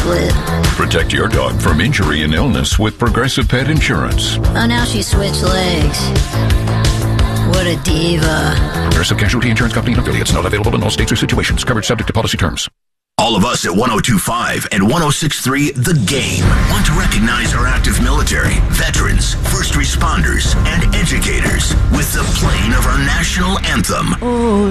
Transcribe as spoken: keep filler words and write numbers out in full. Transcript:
split. Protect your dog from injury and illness with Progressive Pet Insurance. Oh, now she switched legs. What a diva. Progressive Casualty Insurance Company and affiliates. Not available in all states or situations. Coverage subject to policy terms. All of us at one oh two point five and one oh six point three The Game want to recognize our active military, veterans, first responders, and educators with the playing of our national anthem. Oh.